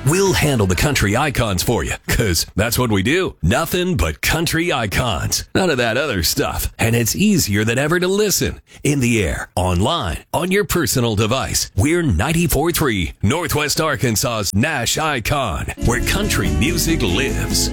We'll handle the country icons for you, because that's what we do. Nothing but country icons. None of that other stuff. And it's easier than ever to listen. In the air, online, on your personal device. We're 94.3, Northwest Arkansas's Nash Icon, where country music lives.